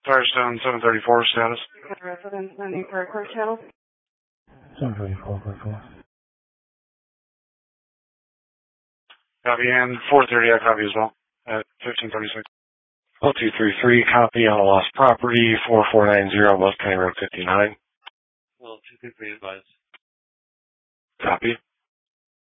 Firestone 734 status. Residence and inquiry court channel. 734. Copy, and 430, I copy as well, at 1536. 0233, copy on a lost property, 4490 West County Road 59. Well, 223 advised. Copy.